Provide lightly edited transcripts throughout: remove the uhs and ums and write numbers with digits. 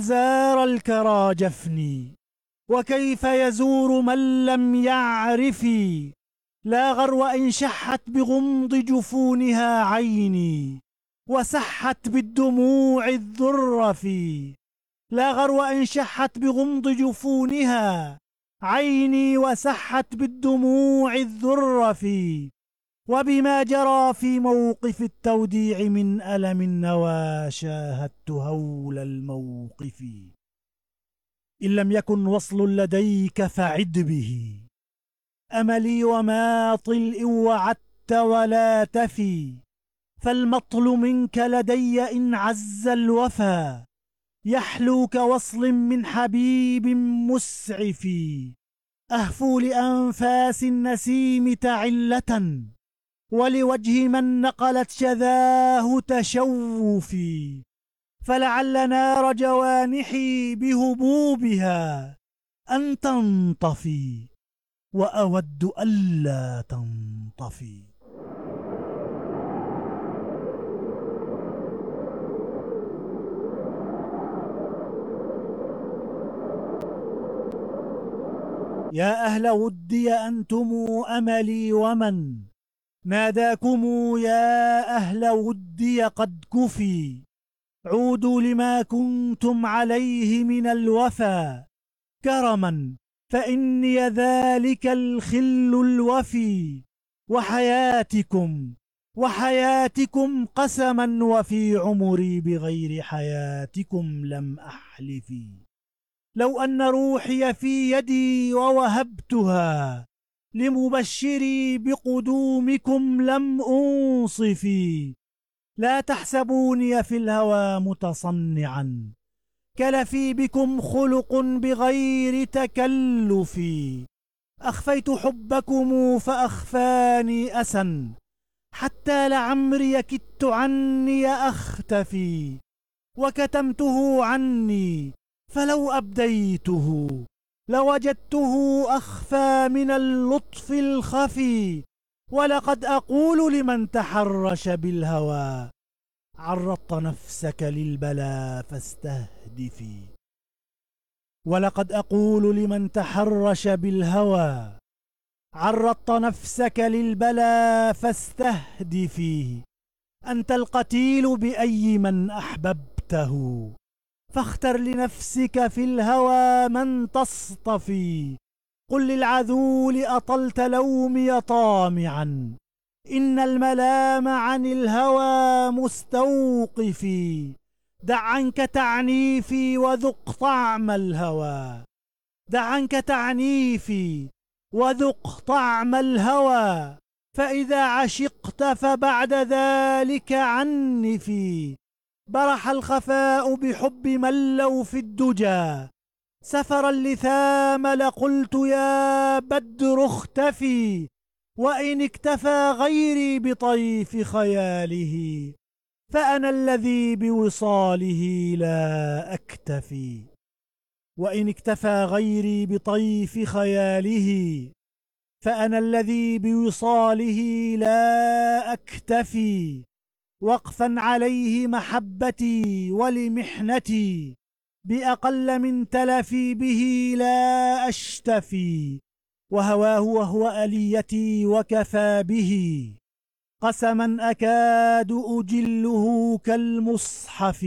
زار الكرى جفني، وكيف يزور من لم يعرفي. لا غرو إن شحت بغمض جفونها عيني، وسحت بالدموع الذرف. لا غرو إن شحت بغمض جفونها عيني، وسحت بالدموع الذرف. وبما جرى في موقف التوديع من ألم النوى شاهدت هول الموقف. إن لم يكن وصل لديك فعد به، أملي وماطل إن وعدت ولا تفي. فالمطل منك لدي إن عز الوفا، يحلو كوصل من حبيب مسعف. أهفو لأنفاس النسيم تعلة، ولوجه من نقلت شذاه تشوفي. فلعل نار جوانحي بهبوبها أن تنطفي، وأود ألا تنطفي. يا أهل ودي أنتم أملي، ومن ناداكم يا أهل ودي قد كفي. عودوا لما كنتم عليه من الوفا كرما، فإني ذلك الخل الوفي. وحياتكم قسما، وفي عمري بغير حياتكم لم أحلف. لو أن روحي في يدي ووهبتها لمبشري بقدومكم لم أنصفي. لا تحسبوني في الهوى متصنعا، كلفي بكم خلق بغير تكلف. أخفيت حبكم فأخفاني أسا، حتى لعمري كدت عني أختفي. وكتمته عني، فلو أبديته لوجدته أخفى من اللطف الخفي. ولقد أقول لمن تحرش بالهوى، عرضت نفسك للبلا فاستهدفي. ولقد أقول لمن تحرش بالهوى، عرضت نفسك للبلا فاستهدفي. أنت القتيل بأي من أحببته، فاختر لنفسك في الهوى من تصطفي. قل للعذول أطلت لومي طامعا، إن الملام عن الهوى مستوقفي. دع عنك تعنيفي وذق طعم الهوى، دع عنك تعنيفي وذق طعم الهوى. فإذا عشقت فبعد ذلك عنفي. برح الخفاء بحب من لو في الدجى سفر اللثام لقلت يا بدر اختفي. وإن اكتفى غيري بطيف خياله، فأنا الذي بوصاله لا أكتفي. وإن اكتفى غيري بطيف خياله، فأنا الذي بوصاله لا أكتفي. وقفا عليه محبتي ولمحنتي، بأقل من تلفي به لا أشتفي. وهواه وهو أليتي وكفى به، قسما أكاد أجله كالمصحف.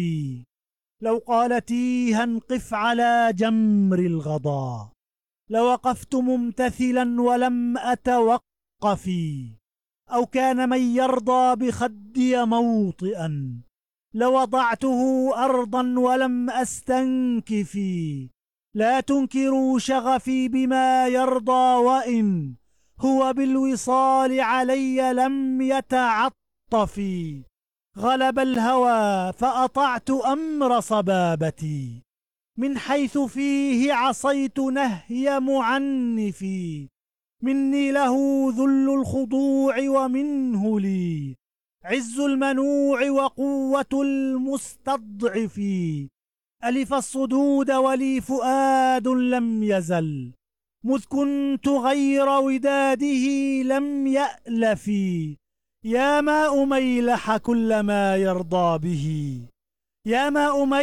لو قال تيها قف على جمر الغضا، لوقفت ممتثلا ولم أتوقف. أو كان من يرضى بخدي موطئا، لوضعته أرضا ولم أستنكف. لا تنكروا شغفي بما يرضى، وإن هو بالوصال علي لم يتعطف. غلب الهوى فأطعت أمر صبابتي، من حيث فيه عصيت نهي معنفي. مني له ذل الخضوع ومنه لي عز المنوع وقوة المستضعف. ألف الصدود ولي فؤاد لم يزل، مذ كنت غير وداده لم يألف. يا ما أميلح كل ما يرضى به، يا ما